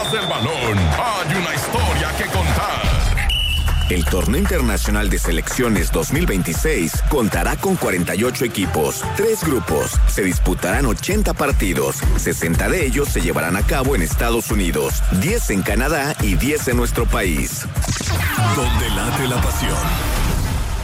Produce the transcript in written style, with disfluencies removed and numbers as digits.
detrás del balón hay una historia que contar. El Torneo Internacional de Selecciones 2026 contará con 48 equipos, 3 grupos. Se disputarán 80 partidos. 60 de ellos se llevarán a cabo en Estados Unidos, 10 en Canadá y 10 en nuestro país. Donde late la pasión.